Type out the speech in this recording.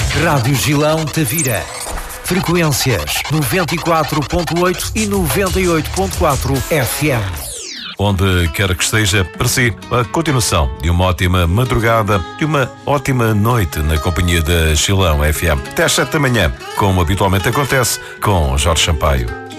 Rádio Gilão Tavira. Frequências 94.8 e 98.4 FM. Onde quer que esteja, para si, a continuação de uma ótima madrugada e uma ótima noite na companhia da Gilão FM. Até às 7 da manhã, como habitualmente acontece, com Jorge Sampaio.